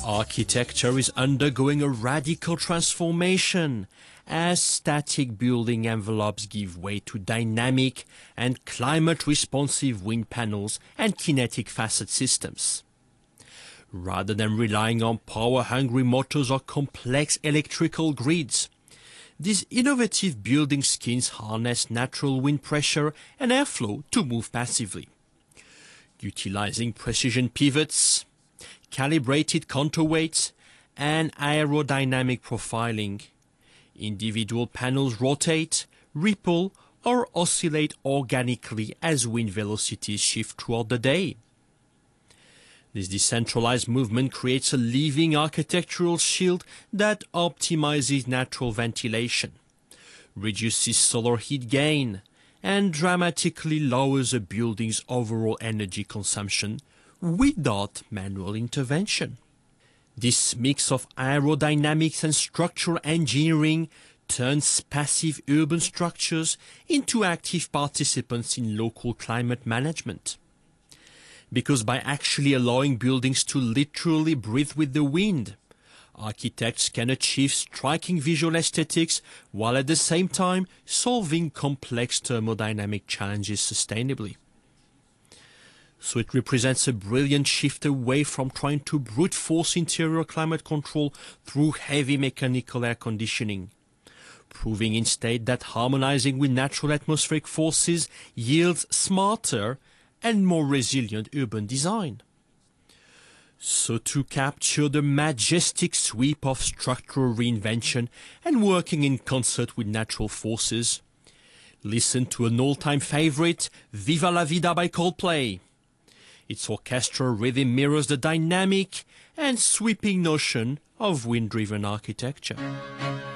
Architecture is undergoing a radical transformation as static building envelopes give way to dynamic and climate-responsive wind panels and kinetic facade systems. Rather than relying on power-hungry motors or complex electrical grids, these innovative building skins harness natural wind pressure and airflow to move passively. Utilizing precision pivots, calibrated counterweights, and aerodynamic profiling, individual panels rotate, ripple, or oscillate organically as wind velocities shift throughout the day. This decentralized movement creates a living architectural shield that optimizes natural ventilation, reduces solar heat gain, and dramatically lowers a building's overall energy consumption without manual intervention. This mix of aerodynamics and structural engineering turns passive urban structures into active participants in local climate management. Because by actually allowing buildings to literally breathe with the wind, architects can achieve striking visual aesthetics while at the same time solving complex thermodynamic challenges sustainably. So it represents a brilliant shift away from trying to brute force interior climate control through heavy mechanical air conditioning, proving instead that harmonizing with natural atmospheric forces yields smarter and more resilient urban design. So to capture the majestic sweep of structural reinvention and working in concert with natural forces, listen to an all-time favorite, Viva la Vida by Coldplay. Its orchestral rhythm mirrors the dynamic and sweeping notion of wind-driven architecture.